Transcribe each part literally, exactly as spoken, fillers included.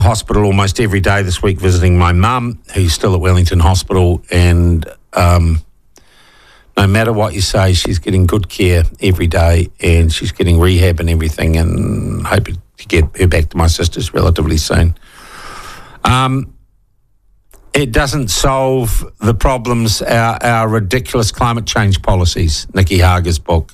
hospital almost every day this week visiting my mum, who's still at Wellington Hospital, and um, no matter what you say, she's getting good care every day, and she's getting rehab and everything, and hoping to get her back to my sister's relatively soon. Um, it doesn't solve the problems, our, our ridiculous climate change policies, Nikki Hager's book.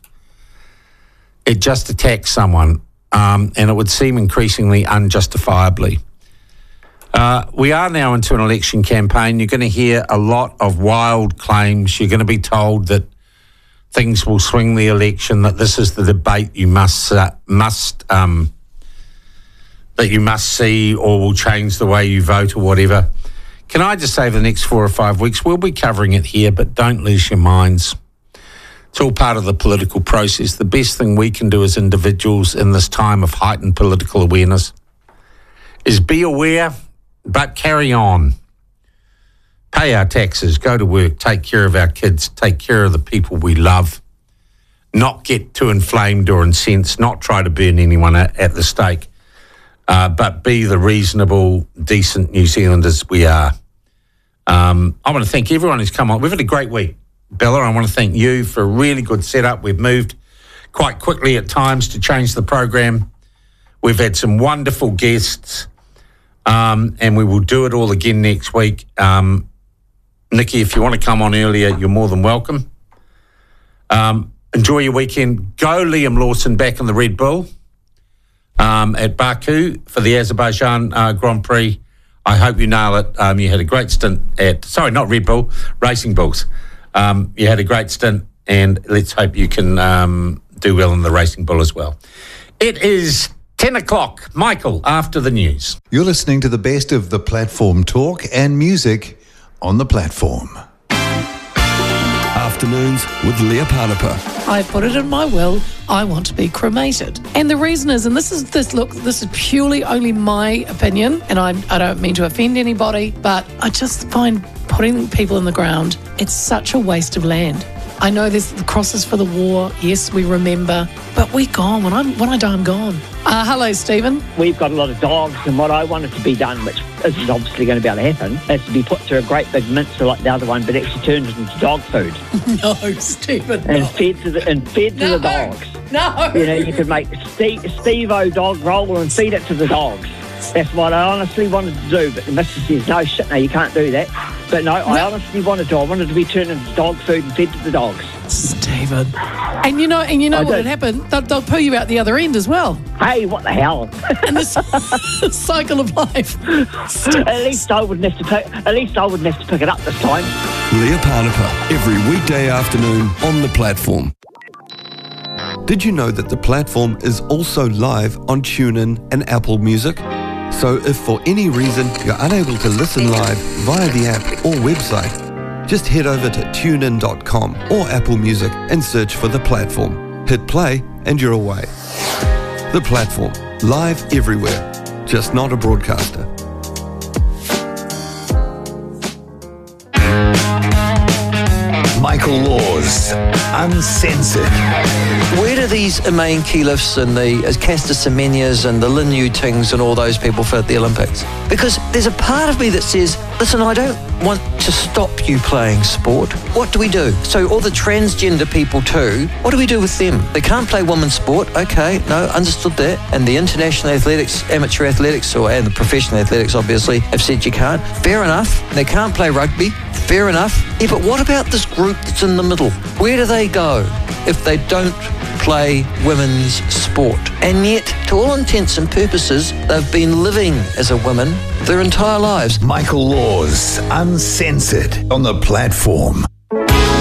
It just attacks someone, um, and it would seem increasingly unjustifiably. Uh, we are now into an election campaign. You're going to hear a lot of wild claims. You're going to be told that things will swing the election, that this is the debate you must uh, must um, that you must see, or will change the way you vote or whatever. Can I just say, the next four or five weeks we'll be covering it here, but don't lose your minds. It's all part of the political process. The best thing we can do as individuals in this time of heightened political awareness is be aware, but carry on. Pay our taxes, go to work, take care of our kids, take care of the people we love, not get too inflamed or incensed, not try to burn anyone at, at the stake, uh, but be the reasonable, decent New Zealanders we are. Um, I want to thank everyone who's come on. We've had a great week, Bella. I want to thank you for a really good setup. We've moved quite quickly at times to change the program. We've had some wonderful guests. Um, and we will do it all again next week. Um, Nikki, if you want to come on earlier, you're more than welcome. Um, enjoy your weekend. Go Liam Lawson back in the Red Bull um, at Baku for the Azerbaijan uh, Grand Prix. I hope you nail it. Um, you had a great stint at, sorry, not Red Bull, Racing Bulls. Um, you had a great stint, and let's hope you can um, do well in the Racing Bull as well. It is ten o'clock. Michael, after the news. You're listening to the best of the platform talk and music on the platform. Afternoons with Leah Panapa. I put it in my will, I want to be cremated. And the reason is, and this is this look, this is purely only my opinion, and I, I don't mean to offend anybody, but I just find putting people in the ground, it's such a waste of land. I know there's the crosses for the war. Yes, we remember, but we're gone. When I'm when I die, I'm gone. Uh, hello, Stephen. We've got a lot of dogs, and what I wanted to be done, which is obviously going to be able to happen, is to be put through a great big mincer like the other one, but actually turned it into dog food. No, Stephen. And no. fed to the and fed no, to the dogs. No. You know, you could make Steve Steve-O dog roll and feed it to the dogs. That's what I honestly wanted to do, but the missus says, no, shit, no, you can't do that. But no, no, I honestly wanted to. I wanted to be turned into dog food and fed to the dogs. Stephen. And you know, and you know I what did. had happened? They'll, they'll poo you out the other end as well. Hey, what the hell? And this cycle of life. At least I wouldn't have to pick. At least I wouldn't have to pick it up this time. Leah Panapa, every weekday afternoon on the platform. Did you know that the platform is also live on TuneIn and Apple Music? So if for any reason you're unable to listen live via the app or website, just head over to tune in dot com or Apple Music and search for The Platform. Hit play and you're away. The Platform, live everywhere, just not a broadcaster. Michael Laws, Uncensored. Where do these Emain Keelifs and the uh, Caster Semenias and the Lin Yu Tings and all those people for the Olympics? Because there's a part of me that says, listen, I don't want to stop you playing sport. What do we do? So all the transgender people too, what do we do with them? They can't play women's sport. Okay, no, understood that. And the international athletics, amateur athletics, or and the professional athletics obviously have said you can't. Fair enough. They can't play rugby. Fair enough. Yeah, but what about this group that's in the middle? Where do they go if they don't play women's sport? And yet, to all intents and purposes, they've been living as a woman their entire lives. Michael Laws, Uncensored on the platform.